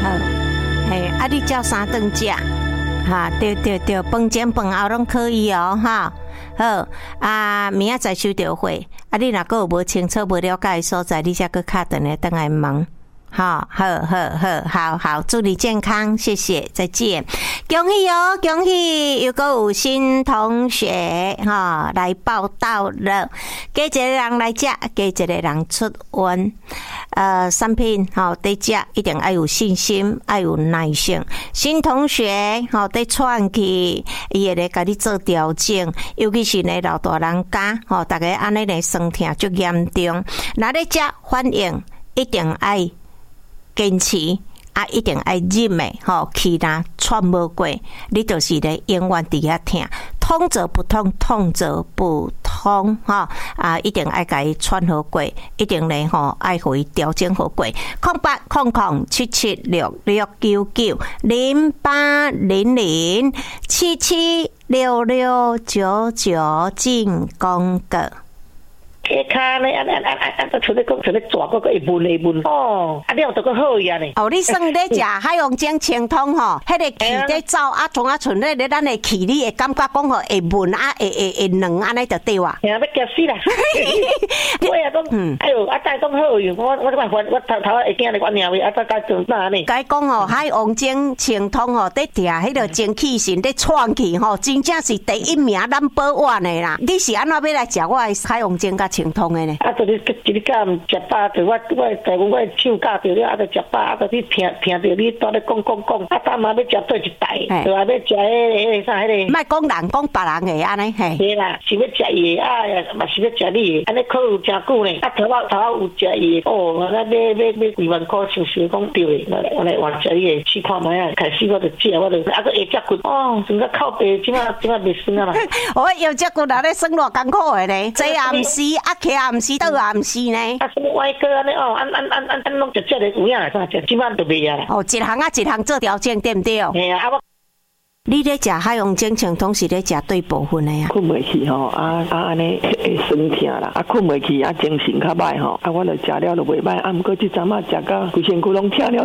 好，嘿，啊，你叫啥顿食？哈，对，饭前饭后拢可以哦，哈。好啊，明仔载收到会，啊，你若个有无清楚、无了解的所在，你才个敲电话等来问。好，祝你健康，谢谢，再见，恭喜哦，恭喜，又个有新同学哈来报道了，加一个人来食，加一个人出温，产品好得食一定要有信心，要有耐性。新同学好得串起，伊会来甲你做调整，尤其是呢老大人家，吼，大家安尼呢酸痛足严重，若咧食反应一定爱坚持啊，一定爱忍的吼，气若喘无过，你就是咧永远伫遐痛，痛则不痛，痛则不通哈啊，一定爱甲伊喘好过，一定咧吼爱互伊调整好过。0800776699进攻个。 卡呢，出来讲，出来抓个会闷哦，啊，了都个好呀呢。 哦，你算咧食海洋精清通吼，迄个气在走啊，从啊存咧咱的气，你会感觉讲吼会闷啊，会软安尼就对哇。 要夹死啦！我也讲，哎哟，啊，再讲好用，我头会惊你我娘位，啊，再做哪呢？ 该讲吼，海洋精清通吼，在听迄个精气神在创气吼，真正是第一名number one的啦。你是安怎要来食我的海洋精甲清通的呢？ 啊，就你敢食饱，就我手教着了，啊，就食饱，啊，就你听着你在咧讲，啊，当嘛要食做一袋，就话要食迄个啥迄个。 莫讲人讲别人的安尼嘿。 是啦，是要食伊的，啊，嘛是要食你的，安尼考有真久呢。啊，头有食伊的，哦，我那买2万块，想讲对的，我来换食你的，试看卖啊。开始我就食，我就啊个下只骨，哦，整个靠背，即马袂酸啊啦。 我下只骨哪咧酸偌艰苦的呢？这也毋是，啊起也毋是，倒也毋是呢。 啊，什么歪哥安尼哦，按弄食的有影啦，啥食，即马就袂啊啦。 哦，一项啊一项做调整，对不对？ 嘿啊， 你咧食海洋精清通是咧食对部分的呀？ 困袂去吼，安尼会酸痛啦，啊困袂去，啊精神较歹吼，啊我就食了就袂歹，啊毋过即阵啊食到规身躯拢痛了。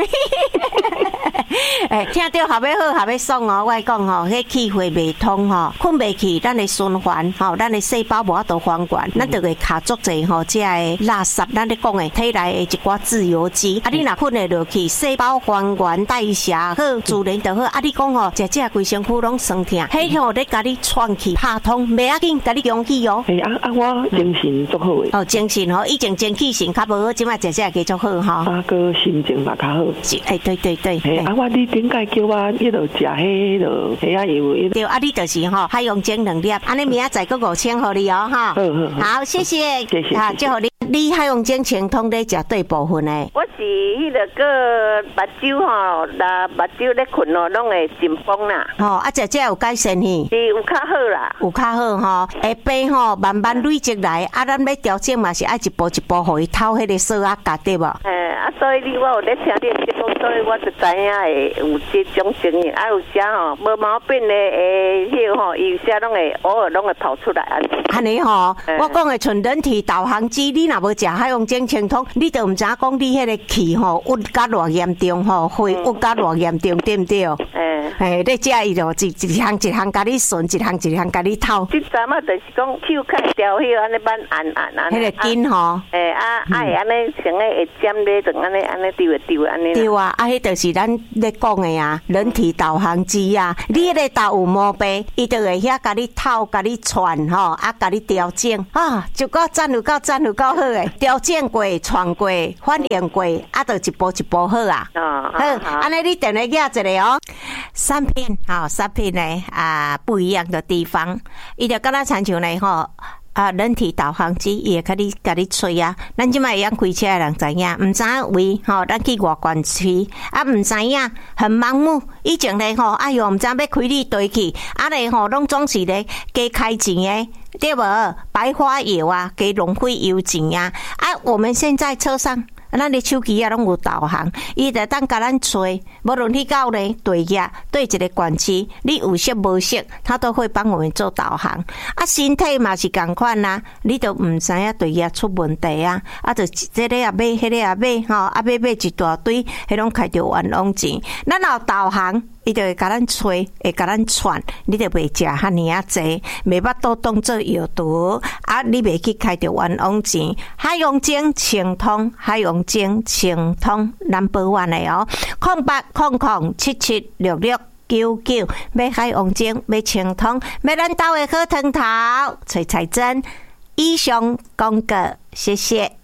哎，听到下要好，下要爽哦！我讲吼，迄气血未通吼，困袂去，咱的循环吼，咱的细胞无法度还原，咱就会卡足侪吼，这垃圾，咱咧讲的体内的一寡自由基，啊，你若困会落去，细胞还原代谢好，自然就好。啊，你讲吼，食规身躯拢酸痛，迄吼咧甲你喘气拍通，袂要紧，甲你勇气哦。 哎我精神足好诶。 哦，精神吼，以前精气神较无好，即摆食继续好吼。 啊，个心情嘛较好。 哎，对。 你顶解叫我迄落食迄落遐油？ 对，啊，你就是吼海洋精2粒，安尼明仔载个5000互你哦，哈。好，谢谢。啊，祝福你。你海洋精清通咧食对部分诶。 我是迄个目睭吼，目睭咧困哦，拢会紧绷啦。 哦，啊，这有改善去？ 是有较好啦， 有较好吼。下边吼慢慢累积来，啊，咱要调整嘛是爱一步一步，互伊透迄个数啊价对无？ 所以我有咧听你节目，所以我就知影会有这种情形。啊，有些吼无毛病的迄个吼，有些拢会偶尔拢会跑出来安尼吼，我讲的纯人体导航机，你若无食海洋精清通，你就毋知影讲你迄个气吼郁甲偌严重吼，肺郁甲偌严重，对毋对？你食伊就一项甲你顺，一项甲你透。 即阵啊，就是讲手开调迄个安尼慢按。 迄个筋吼。 会安尼像会尖咧，就安尼丢安尼。 对啊，迄就是咱咧讲的啊，人体导航机啊，你迄个头有毛病，伊就会遐甲你透、甲你传吼，啊，甲你调整啊，就够赞有够好诶，调整过、传过、反应过，啊，就一步一步好啊。好，安尼你等下举一个哦。产品呢不一样的地方，伊就敢若亲像呢吼。人体导航机伊会甲你吹啊！咱即摆会晓开车的人知影，毋知影位吼，咱去外县市啊，毋知影很盲目。以前咧吼，哎哟，毋知要开你对去，啊咧吼，拢总是咧加开钱诶，对无？白花油啊，加浪费油钱啊！啊，我们现在车上咱的手机啊拢有导航，伊就当甲咱吹，无论你到咧对呀对一个管区，你有色无色，它都会帮我们做导航。啊，身体嘛是共款啦，你都唔知影对呀出问题啊，啊，就这个也买，迄个也买，吼，啊，买一大堆，迄拢开着冤枉钱。咱有导航。伊就会甲咱吹，会甲咱传，你就袂食遐尼啊济，袂捌倒当做药毒，啊，你袂去开着冤枉钱。海洋精清通，海洋精清通，Number 1的哦，0800776699，买海洋精，买清通，买咱兜的好汤头，找财珍。以上广告，谢谢。